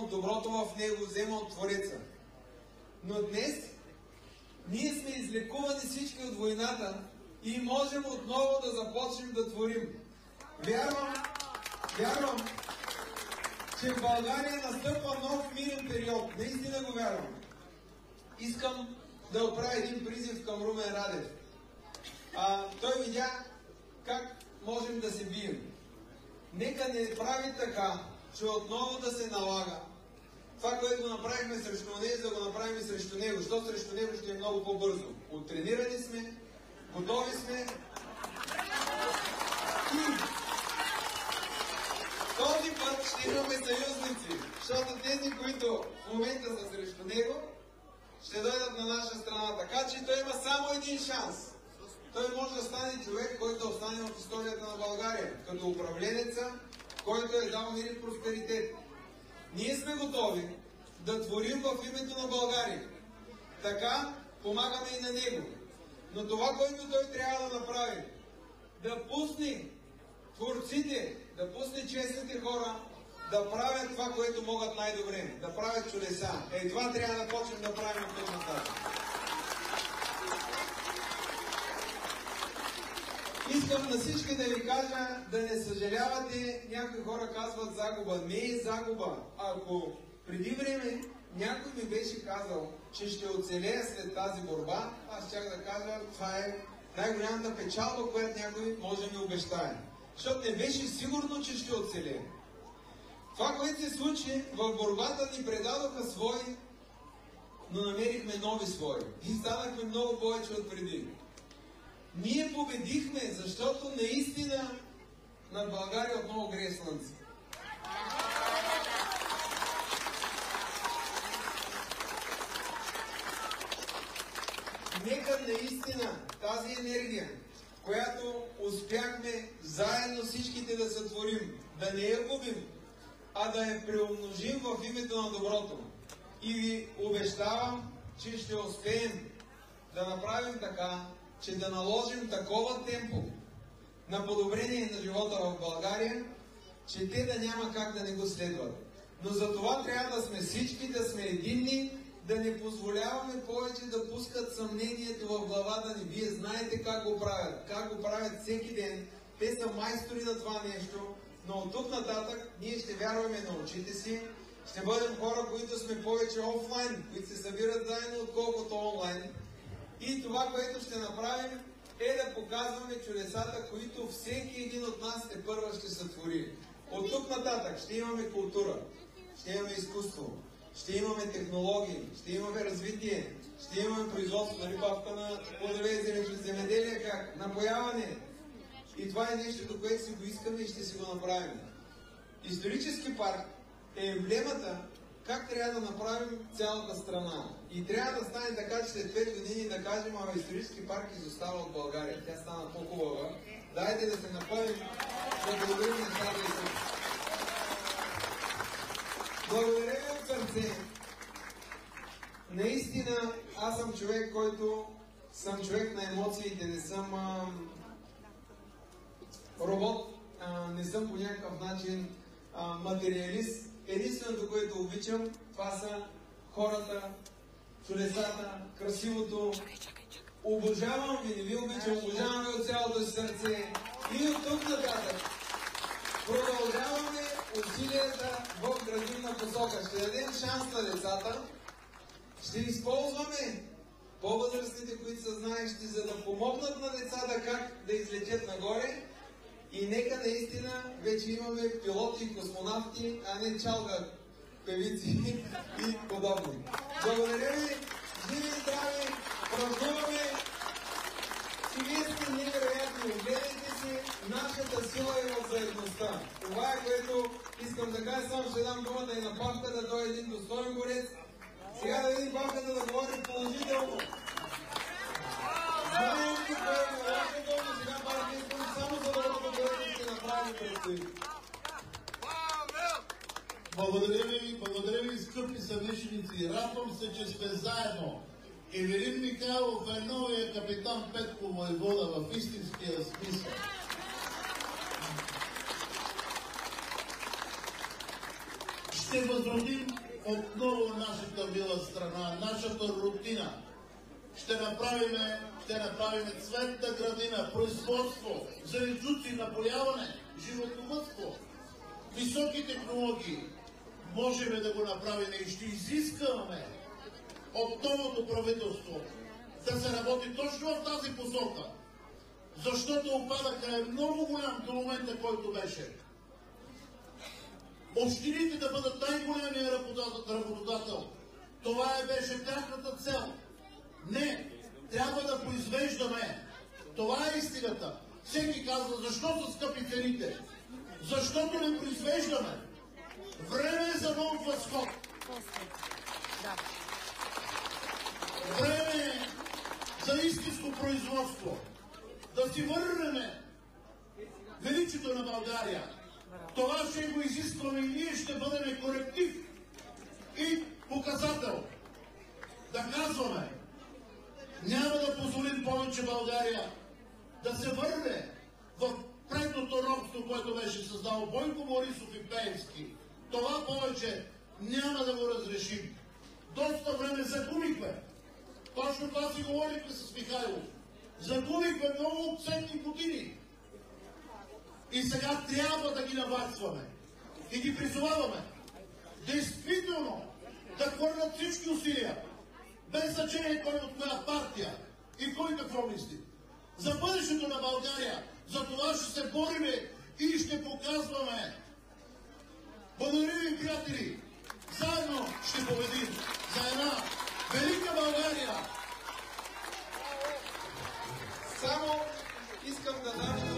от доброто в него, взема от Твореца. Но днес ние сме излекувани всички от войната и можем отново да започнем да творим. Вярвам, че в България настъпва нов мирен период. Наистина го вярвам. Искам да отправя един призив към Румен Радев. Той видя как можем да се бием. Нека не прави така, че отново да се налага. Това, което направихме срещу него, да го направим и срещу него. Защото срещу него ще е много по-бързо. Оттренирани сме, готови сме. И този път ще имаме съюзници. Защото тези, които в момента са срещу него, ще дойдат на наша страна. Така че той има само един шанс. Той може да стане човек, който остане в историята на България, като управленеца, който е дал мир и просперитет. Ние сме готови да творим в името на България. Така помагаме и на него. Но това, което той трябва да направи, да пусне творците, да пусне честните хора, да правят това, което могат най-добре, да правят чудеса. Това трябва да почнем да правим от тук нататък. Искам на всички да ви кажа да не съжалявате. Някои хора казват загуба. Не е загуба. Ако преди време някой ми беше казал, че ще оцелея след тази борба, аз щях да кажа, това е най-голямата печалба, която някой може да ми обещае. Защото не беше сигурно, че ще оцелея. Това, което се случи в борбата, ни предадоха свои, но намерихме нови свои. И станахме много повече от преди. Ние победихме, защото наистина над България отново грее слънце. Нека наистина тази енергия, която успяхме заедно всичките да сътворим, да не я губим, а да я преумножим в името на доброто. И ви обещавам, че ще успеем да направим така, че да наложим такова темпо на подобрение на живота в България, че те да няма как да не го следват. Но за това трябва да сме всички, да сме единни, да не позволяваме повече да пускат съмнението в главата ни. Вие знаете как го правят всеки ден. Те са майстори на това нещо, но от тук нататък ние ще вярваме на очите си, ще бъдем хора, които сме повече офлайн, които се събират заедно, отколкото онлайн. И това, което ще направим, е да показваме чудесата, които всеки един от нас тепърва ще сътвори. От тук нататък ще имаме култура, ще имаме изкуство, ще имаме технологии, ще имаме развитие, ще имаме производство на рибавка на плодове, земеделие, как напояване. И това е нещо, което си го искаме и ще си го направим. Исторически парк е емблемата как трябва да направим цялата страна. И трябва да стане така, че след 5 години да кажем, ама исторически парк изостава от България. Тя стана по-хубава. Дайте да се напълним, да благодарим на Стара Исус. Благодаря ви от сърце. Наистина, аз съм човек, който съм човек на емоциите, не съм робот, не съм по някакъв начин материалист. Единственото, което обичам, това са хората, чудесата, красивото. Обожавам ви, не ви обичам, обожавам ви от цялото си сърце. И от тук нататък продължаваме усилията в градивна посока. Ще дадем шанс на децата, ще използваме по-възрастните, които са знаещи, за да помогнат на децата как да излетят нагоре. И нека наистина вече имаме пилоти и космонавти, а не чалга певици и подобни. Благодаря ви, живи и здрави, празнуваме, че вие сте невероятни, гледайте си, нашата сила е в заедността. Това е, което искам да кажа, само ще дам думата и на Павката, той е един достоен борец. Сега да видим Павката да говори положително. Знаем, че това е положително, сега Павката искам само за доброто, което ще направим предстои. Благодаря ви, скъпи съмишленици. Радвам се, че сме заедно. Евелин Михайлов е новия капитан Петко Войвода в истинския смисъл. ще възродим отново нашата мила страна, нашата рутина. Ще направим цветна градина, производство, зеленчуци, напояване, животновъдство, високи технологии. Можем да го направим и ще изискаме от новото правителство да се работи точно в тази посока, защото опадъка е много голям до момента, който беше. Общините да бъдат най-големия работодател. Това беше тяхната цел. Не, трябва да произвеждаме. Това е истината. Всеки казва, защо са скъпи цените? Защото не произвеждаме. Време е за нов възход. Време е за истинско производство. Да си върнем величието на България. Това ще го изискваме и ние ще бъдем коректив и показател. Да казваме, няма да позволим повече България да се върне в предното робство, което беше създал Бойко Борисов и Пеевски. Това повече няма да го разрешим. Доста време загубихме. Точно това си говорихме с Михайлов. Загубихме много ценни години. И сега трябва да ги наваксваме. И ги призоваваме. Действително да хвърлят всички усилия. Без значение кой от коя партия и кой какво мисли. За бъдещето на България. За това ще се бориме и ще показваме. Благодаря ви, приятели! Заедно ще победим за една велика България!